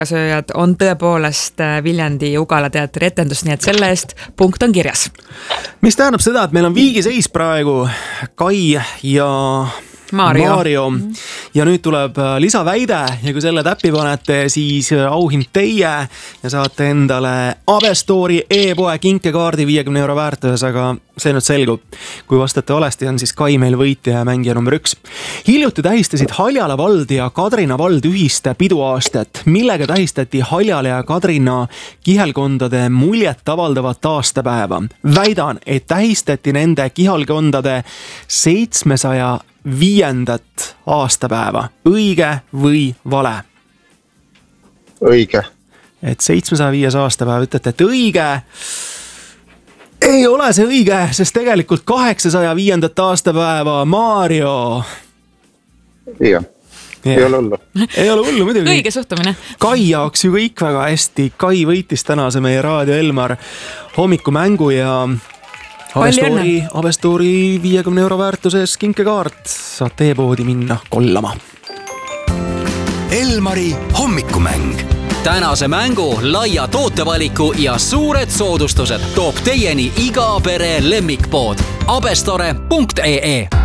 sööjad on tõepoolest Viljandi Ugala teatri etendus, nii et selle eest punkt on kirjas. Mis tähendab seda, et meil on viigiseis praegu Kai ja Mario. Ja nüüd tuleb lisaväide ja kui selle täppi panete, siis auhind teie ja saate endale Abestori e-poe kinkekaardi 50 € väärtuses, aga see nüüd selgub. Kui vastate valesti, on siis Kai meil võitja ja mängija number 1. Hiljuti tähistasid Haljala vald ja Kadrina vald ühiste piduaastat, millega tähistati Haljala ja Kadrina kihelkondade muljet avaldavat aastapäeva. Väidan, et tähistati nende kihelkondade 705. Aastapäeva. Õige või vale? Õige. Et 705. aastapäeva, ütlete, et õige. Ei ole see õige, sest tegelikult 805. aastapäeva, Mario. Jah. Ei ole hullu. Ei ole hullu, muidugi. Õige suhtumine. Kai jaoks ju kõik väga hästi. Kai võitis tänase meie Raadio Elmar hommikumängu ja Abestori 50 € väärtuses kinkekaart. Saate e-poodi minna kollama. Elmari hommikumäng. Tänase mängu, laia tootevaliku ja suured soodustused toob teieni iga pere lemmikpood abestore.ee.